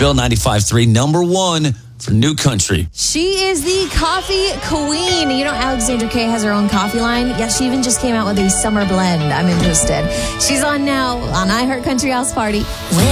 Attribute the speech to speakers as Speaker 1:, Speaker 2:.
Speaker 1: Bill 95.3, number one for New Country.
Speaker 2: She is the coffee queen. You know, Alexandra Kay has her own coffee line. Yeah, she even just came out with a summer blend. I'm interested. She's on now on iHeart Country House Party.